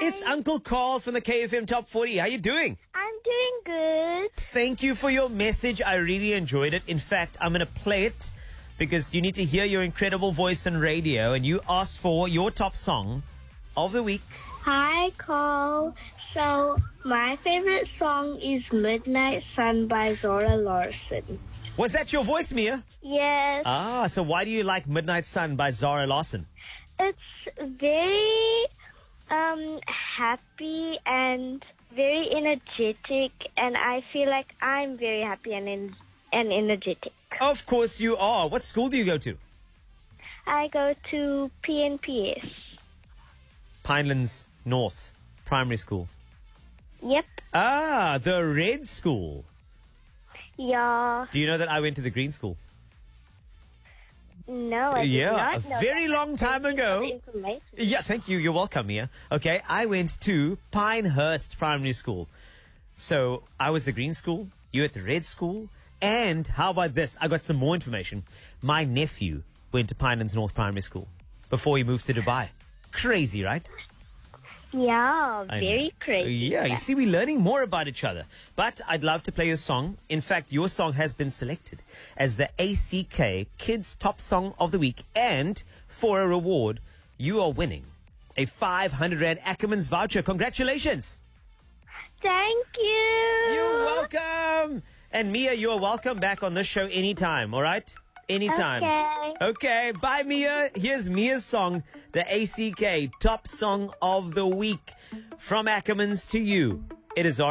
It's Uncle Carl from the KFM Top 40. How you doing? I'm doing good. Thank you for your message. I really enjoyed it. In fact, I'm going to play it because you need to hear your incredible voice on radio, and you asked for your top song of the week. Hi, Carl. So, my favorite song is Midnight Sun by Zora Larsson. Was that your voice, Mia? Yes. So why do you like Midnight Sun by Zara Larsson? It's very happy and very energetic, and I feel like I'm very happy and energetic. Of course you are. What school do you go to? I go to PNPS. Pinelands North Primary School. Yep. The red school. Yeah. Do you know that I went to the green school? No, I did not know a very that. long time Thank you for ago. the information. Yeah, thank you. You're welcome, Mia. Okay, I went to Pinehurst Primary School. So I was the green school, you at the red school, and how about this? I got some more information. My nephew went to Pinelands North Primary School before he moved to Dubai. Crazy, right? Yeah, I very know. crazy. Yeah, you see, we're learning more about each other. But I'd love to play your song. In fact, your song has been selected as the ACK Kids Top Song of the Week. And for a reward, you are winning a 500 Rand Ackermans voucher. Congratulations. Thank you. You're welcome. And Mia, you are welcome back on this show anytime, all right? Anytime. Okay, bye, Mia. Here's Mia's song, the ACK Top Song of the Week. From Ackermans to you, it is our